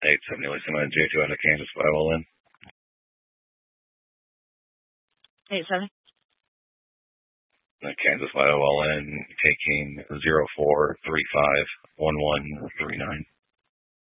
870 Listen on J2 out of Kansas by all in. 870. Kansas by all in, taking 04351139.